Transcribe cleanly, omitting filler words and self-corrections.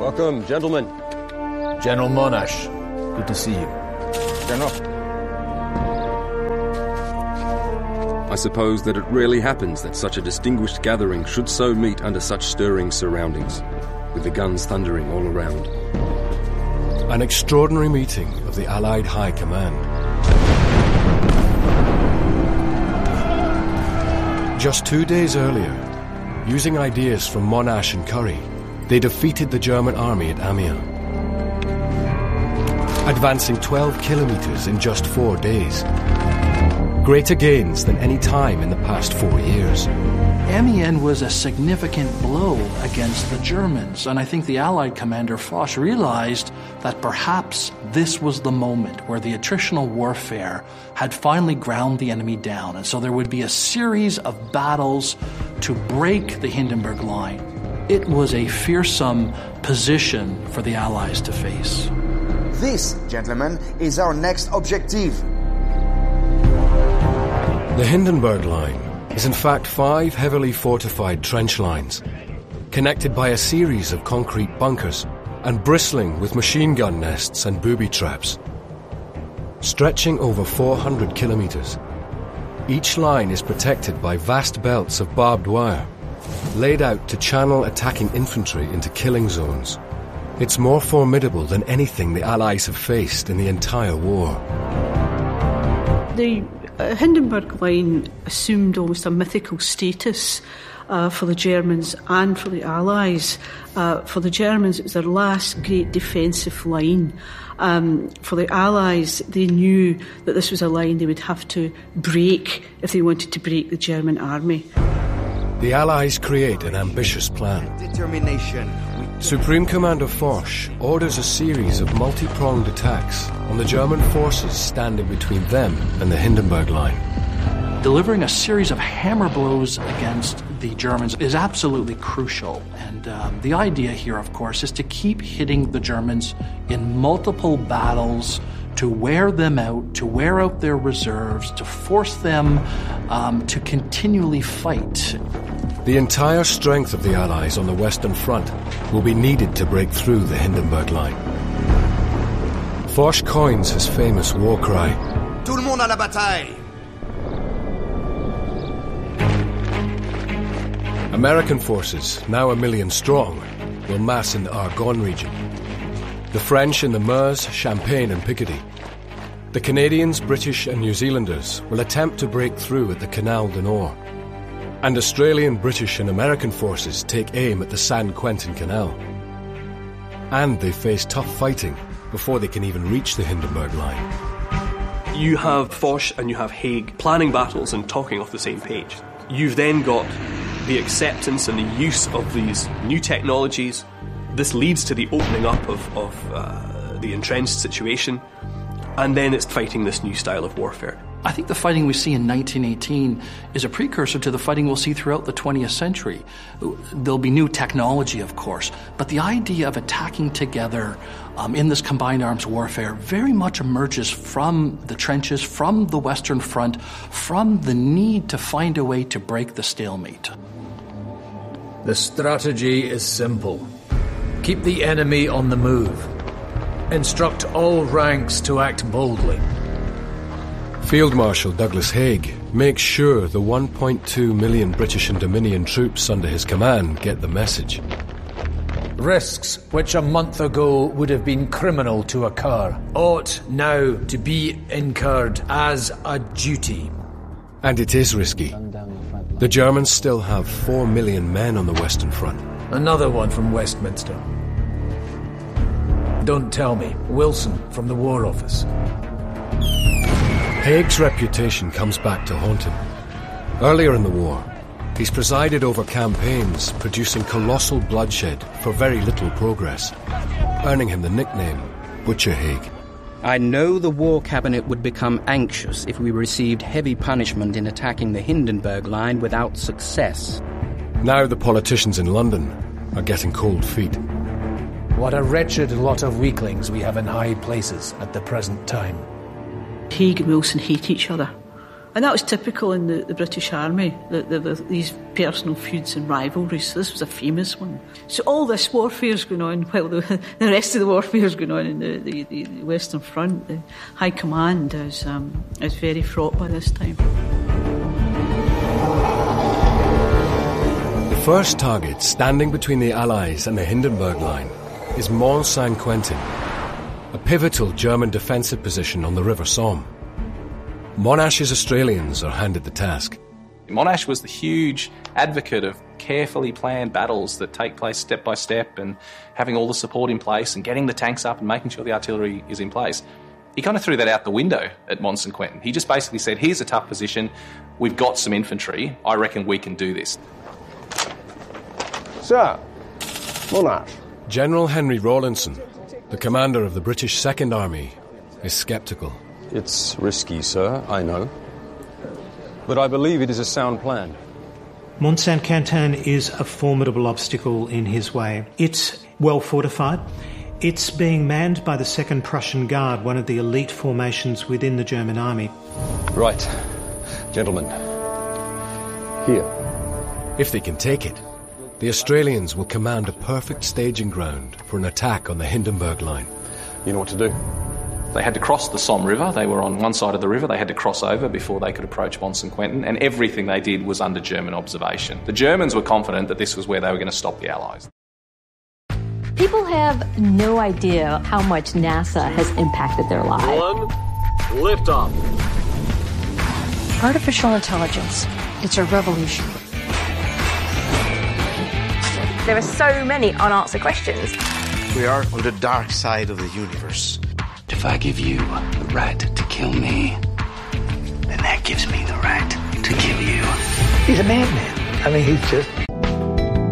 Welcome, gentlemen. General Monash, good to see you. General. I suppose that it rarely happens that such a distinguished gathering should so meet under such stirring surroundings, with the guns thundering all around. An extraordinary meeting of the Allied High Command. Just 2 days earlier, using ideas from Monash and Curry, they defeated the German army at Amiens, advancing 12 kilometers in just 4 days. Greater gains than any time in the past 4 years. Amiens was a significant blow against the Germans, and I think the Allied commander Foch realized that perhaps this was the moment where the attritional warfare had finally ground the enemy down, and so there would be a series of battles to break the Hindenburg Line. It was a fearsome position for the Allies to face. This, gentlemen, is our next objective. The Hindenburg Line is in fact 5 heavily fortified trench lines, connected by a series of concrete bunkers and bristling with machine gun nests and booby traps. Stretching over 400 kilometers, each line is protected by vast belts of barbed wire, laid out to channel attacking infantry into killing zones. It's more formidable than anything the Allies have faced in the entire war. The Hindenburg Line assumed almost a mythical status for the Germans and for the Allies. For the Germans, it was their last great defensive line. For the Allies, they knew that this was a line they would have to break if they wanted to break the German army. The Allies create an ambitious plan. Determination. Supreme Commander Foch orders a series of multi-pronged attacks on the German forces standing between them and the Hindenburg Line. Delivering a series of hammer blows against the Germans is absolutely crucial. And the idea here, of course, is to keep hitting the Germans in multiple battles, to wear them out, to wear out their reserves, to force them to continually fight. The entire strength of the Allies on the Western Front will be needed to break through the Hindenburg Line. Foch coins his famous war cry, Tout le monde à la bataille! American forces, now 1 million strong, will mass in the Argonne region. The French in the Meuse, Champagne and Picardy. The Canadians, British and New Zealanders will attempt to break through at the Canal du Nord. And Australian, British and American forces take aim at the San Quentin Canal. And they face tough fighting before they can even reach the Hindenburg Line. You have Foch and you have Haig planning battles and talking off the same page. You've then got the acceptance and the use of these new technologies. This leads to the opening up of the entrenched situation, and then it's fighting this new style of warfare. I think the fighting we see in 1918 is a precursor to the fighting we'll see throughout the 20th century. There'll be new technology, of course, but the idea of attacking together in this combined arms warfare very much emerges from the trenches, from the Western Front, from the need to find a way to break the stalemate. The strategy is simple. Keep the enemy on the move. Instruct all ranks to act boldly. Field Marshal Douglas Haig makes sure the 1.2 million British and Dominion troops under his command get the message. Risks which a month ago would have been criminal to occur ought now to be incurred as a duty. And it is risky. The Germans still have 4 million men on the Western Front. Another one from Westminster. Don't tell me. Wilson from the War Office. Haig's reputation comes back to haunt him. Earlier in the war, he's presided over campaigns producing colossal bloodshed for very little progress, earning him the nickname Butcher Haig. I know the War Cabinet would become anxious if we received heavy punishment in attacking the Hindenburg Line without success. Now the politicians in London are getting cold feet. What a wretched lot of weaklings we have in high places at the present time. Haig and Wilson hate each other. And that was typical in the British Army, these personal feuds and rivalries. So this was a famous one. So all this warfare is going on, while the rest of the warfare is going on in the Western Front. The High Command is very fraught by this time. The first target standing between the Allies and the Hindenburg Line is Mont Saint-Quentin, a pivotal German defensive position on the River Somme. Monash's Australians are handed the task. Monash was the huge advocate of carefully planned battles that take place step by step and having all the support in place and getting the tanks up and making sure the artillery is in place. He kind of threw that out the window at Mont Saint-Quentin. He just basically said, here's a tough position, we've got some infantry, I reckon we can do this. Sir, Monash. General Henry Rawlinson, the commander of the British Second Army, is sceptical. It's risky, sir, I know. But I believe it is a sound plan. Mont Saint-Quentin is a formidable obstacle in his way. It's well fortified. It's being manned by the 2nd Prussian Guard, one of the elite formations within the German army. Right. Gentlemen. Here. If they can take it, the Australians will command a perfect staging ground for an attack on the Hindenburg Line. You know what to do? They had to cross the Somme River. They were on one side of the river. They had to cross over before they could approach Mont Saint-Quentin, and everything they did was under German observation. The Germans were confident that this was where they were going to stop the Allies. People have no idea how much NASA has impacted their lives. 1, liftoff. Artificial intelligence. It's a revolution. There are so many unanswered questions. We are on the dark side of the universe. If I give you the right to kill me, then that gives me the right to kill you. He's a madman. I mean, he's just